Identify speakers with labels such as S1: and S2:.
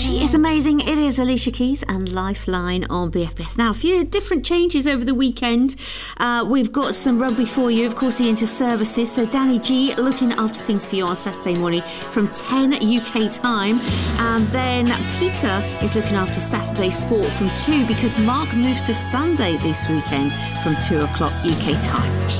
S1: She is amazing. It is Alicia Keys and Lifeline on BFBS. Now, a few different changes over the weekend. We've got some rugby for you, of course, the inter-services. So Danny G looking after things for you on Saturday morning from 10 UK time. And then Peter is looking after Saturday sport from 2 because Mark moves to Sunday this weekend from 2 o'clock UK time.